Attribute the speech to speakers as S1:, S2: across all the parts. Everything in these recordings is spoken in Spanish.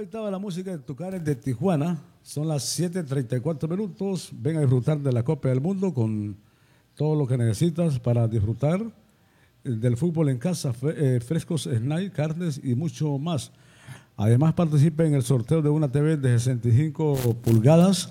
S1: estaba la música de Tucanes de Tijuana. Son las 7:34 minutos. Ven a disfrutar de la Copa del Mundo con todo lo que necesitas para disfrutar del fútbol en casa, frescos, snacks, carnes y mucho más. Además participa en el sorteo de una TV de 65 pulgadas.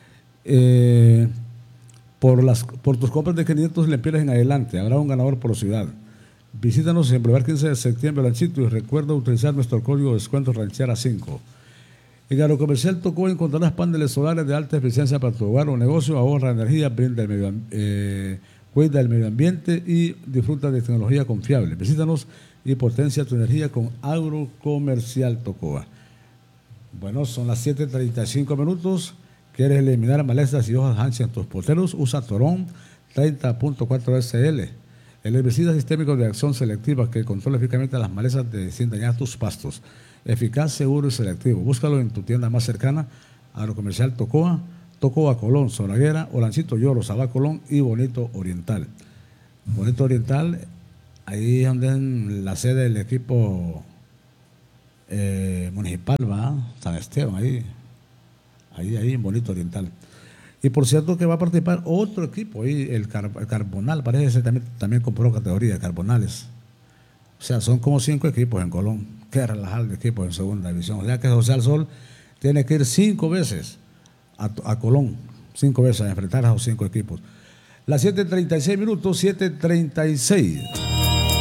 S1: Por tus compras de 500 lempiras en adelante, habrá un ganador por ciudad. Visítanos en Boulevard 15 de septiembre, Lanchito, y recuerda utilizar nuestro código de descuento Ranchera 5. En Agrocomercial Tocoa encontrarás paneles solares de alta eficiencia para tu hogar o negocio, ahorra energía, cuida del medio ambiente y disfruta de tecnología confiable. Visítanos y potencia tu energía con Agrocomercial Tocoa. Bueno, son las 7:35 minutos. ¿Quieres eliminar malezas y hojas anchas en tus poteros? Usa Torón 30.4 SL. El herbicida sistémico de acción selectiva que controla eficazmente las malezas sin dañar tus pastos. Eficaz, seguro y selectivo. Búscalo en tu tienda más cercana. Agrocomercial Tocoa, Tocoa Colón, Zoraguera, Olancito Lloro, Sabá Colón y Bonito Oriental. Bonito Oriental, ahí es donde es la sede del equipo municipal, ¿va? San Esteban, ahí en Bonito Oriental. Y por cierto que va a participar otro equipo, ahí, el Carbonal, parece que también compró categoría, Carbonales. O sea, son como 5 equipos en Colón. Qué relajado de equipos en segunda división. O sea que José Alzol tiene que ir 5 veces a Colón, 5 veces a enfrentar a esos 5 equipos. Las 7:36 minutos, 7:36.